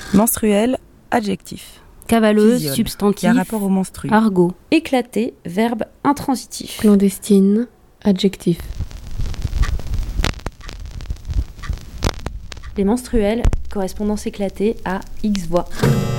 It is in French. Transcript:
Menstruel, adjectif. Cavaleuse, Physiole, substantif. qui a rapport au menstru. Argot. Éclaté, verbe intransitif. Clandestine, adjectif. Les menstruels, correspondance éclatée à X voix.